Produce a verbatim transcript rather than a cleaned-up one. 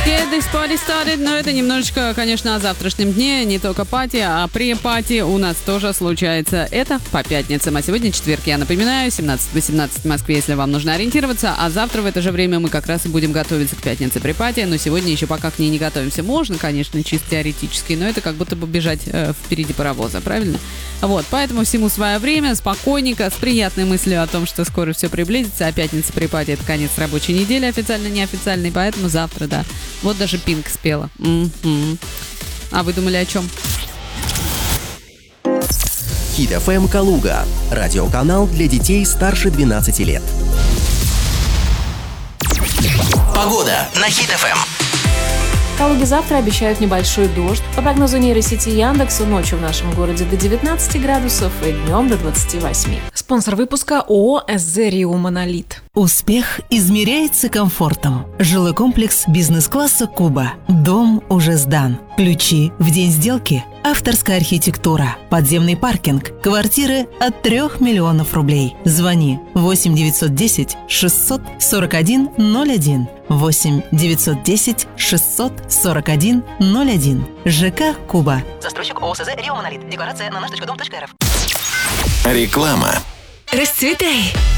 Get this party started. Но это немножечко, конечно, о завтрашнем дне. Не только пати, а пре-пати у нас тоже случается. Это по пятницам. А сегодня четверг, я напоминаю, семнадцать-восемнадцать в Москве, если вам нужно ориентироваться. А завтра в это же время мы как раз и будем готовиться к пятнице пре-пати. Но сегодня еще пока к ней не готовимся. Можно, конечно, чисто теоретически, но это как будто бы бежать э, впереди паровоза, правильно? Вот, поэтому всему свое время, спокойненько, с приятной мыслью о том, что скоро все приблизится. А пятница пре-пати — это конец рабочей недели, официально, неофициальный, поэтому завтра, да. Вот даже Пинк спела. Mm-hmm. А вы думали о чем? Хит эф эм Калуга. Радиоканал для детей старше двенадцати лет. Погода на Хит эф эм. В Калуге завтра обещают небольшой дождь. По прогнозу нейросети Яндекса, ночью в нашем городе до девятнадцати градусов и днем до двадцати восьми. Спонсор выпуска ООО «эс зэ Рио Монолит». Успех измеряется комфортом. Жилой комплекс бизнес-класса «Куба». Дом уже сдан. Ключи в день сделки. Авторская архитектура. Подземный паркинг. Квартиры от трех миллионов рублей. Звони восемь девятьсот десять шестьсот сорок один ноль один. восемь девятьсот десять шестьсот сорок один ноль один. ЖК «Куба». Застройщик ООО «эс зэ Рио Монолит». Декларация на наш точка дом точка эр эф. Реклама. Расцветай!